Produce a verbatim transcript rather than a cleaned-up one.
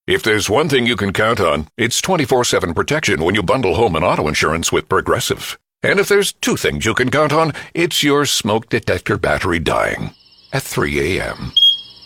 If there's one thing you can count on, it's twenty-four seven protection when you bundle home and auto insurance with Progressive. And if there's two things you can count on, it's your smoke detector battery dying at three a.m.